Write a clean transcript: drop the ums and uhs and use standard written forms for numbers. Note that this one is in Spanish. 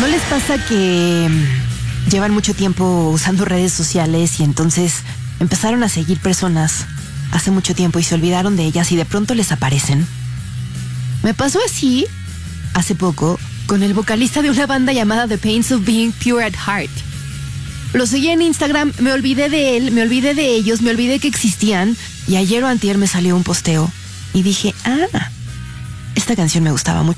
¿No les pasa que llevan mucho tiempo usando redes sociales y entonces empezaron a seguir personas hace mucho tiempo y se olvidaron de ellas y de pronto les aparecen? Me pasó así hace poco con el vocalista de una banda llamada The Pains of Being Pure at Heart. Lo seguí en Instagram, me olvidé de él, me olvidé de ellos, me olvidé que existían y ayer o antier me salió un posteo y dije, esta canción me gustaba mucho.